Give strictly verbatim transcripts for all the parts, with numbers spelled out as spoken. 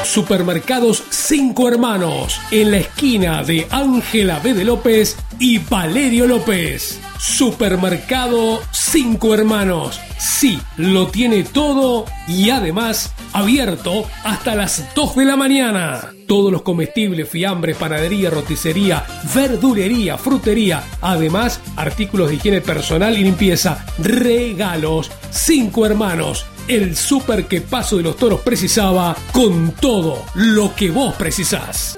Supermercados Cinco Hermanos, en la esquina de Ángela B. de López y Valerio López. Supermercado Cinco Hermanos. Sí, lo tiene todo y además abierto hasta las dos de la mañana. Todos los comestibles, fiambres, panadería, roticería, verdulería, frutería. Además, artículos de higiene personal y limpieza. Regalos. Cinco Hermanos. El súper que Paso de los Toros precisaba, con todo lo que vos precisás.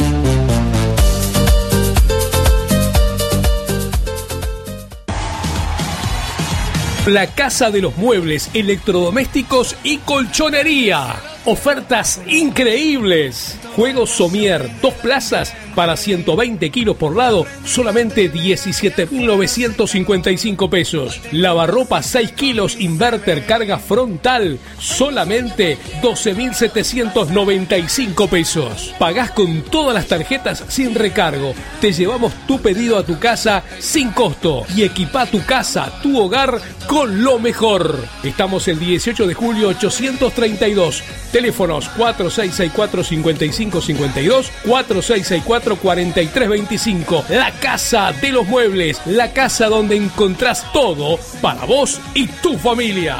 La Casa de los Muebles, Electrodomésticos y Colchonería. Ofertas increíbles. Juegos Somier, dos plazas para ciento veinte kilos por lado, solamente diecisiete mil novecientos cincuenta y cinco pesos. Lavarropa seis kilos, inverter, carga frontal, solamente doce mil setecientos noventa y cinco pesos. Pagás con todas las tarjetas sin recargo. Te llevamos tu pedido a tu casa sin costo y equipá tu casa, tu hogar con lo mejor. Estamos el dieciocho de julio ochocientos treinta y dos. Teléfonos cuatro seis seis cuatro, cinco cinco cinco dos, cuatro seis seis cuatro, cuatro tres dos cinco. La Casa de los Muebles, la casa donde encontrás todo para vos y tu familia.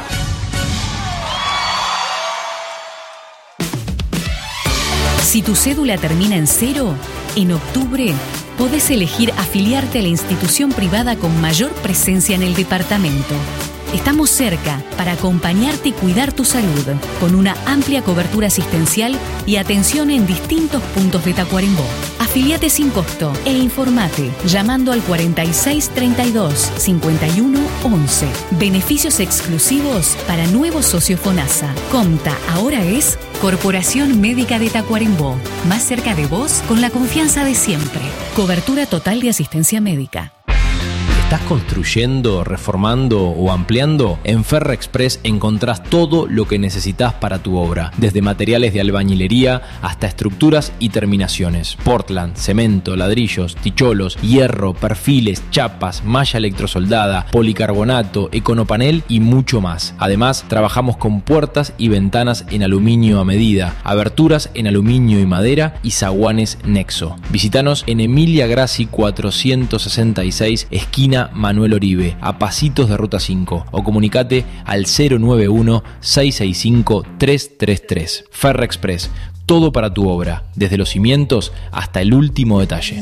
Si tu cédula termina en cero, en octubre podés elegir afiliarte a la institución privada con mayor presencia en el departamento. Estamos cerca para acompañarte y cuidar tu salud, con una amplia cobertura asistencial y atención en distintos puntos de Tacuarembó. Afiliate sin costo e informate llamando al cuarenta y seis treinta y dos, cincuenta y uno once. Beneficios exclusivos para nuevos socios FONASA. Comta ahora es Corporación Médica de Tacuarembó, más cerca de vos con la confianza de siempre. Cobertura total de asistencia médica. ¿Estás construyendo, reformando o ampliando? En Ferrexpress encontrás todo lo que necesitas para tu obra, desde materiales de albañilería hasta estructuras y terminaciones. Portland, cemento, ladrillos, ticholos, hierro, perfiles, chapas, malla electrosoldada, policarbonato, econopanel y mucho más. Además, trabajamos con puertas y ventanas en aluminio a medida, aberturas en aluminio y madera y zaguanes Nexo. Visítanos en Emilia Grassi cuatrocientos sesenta y seis, esquina Manuel Oribe, a pasitos de Ruta cinco, o comunicate al cero nueve uno, seis seis cinco, tres tres tres. Ferrexpress, todo para tu obra, desde los cimientos hasta el último detalle.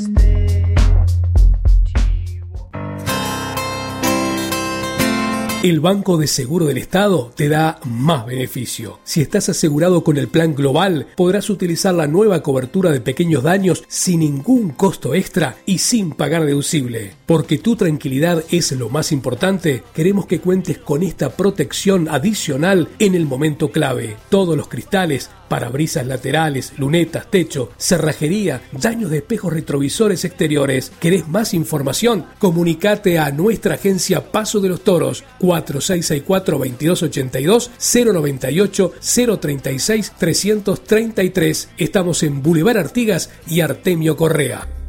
El Banco de Seguro del Estado te da más beneficio. Si estás asegurado con el Plan Global, podrás utilizar la nueva cobertura de pequeños daños sin ningún costo extra y sin pagar deducible. Porque tu tranquilidad es lo más importante, queremos que cuentes con esta protección adicional en el momento clave. Todos los cristales, parabrisas laterales, lunetas, techo, cerrajería, daños de espejos retrovisores exteriores. ¿Querés más información? Comunicate a nuestra agencia Paso de los Toros, cuatro seis seis cuatro, veintidós ochenta y dos, cero noventa y ocho, cero treinta y seis, trescientos treinta y tres. Estamos en Boulevard Artigas y Artemio Correa.